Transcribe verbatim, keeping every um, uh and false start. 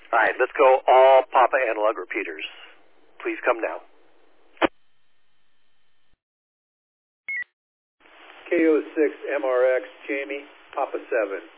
All right, let's go all Papa Analog repeaters. Please come now. K O six M R X, Jamie, Papa seven.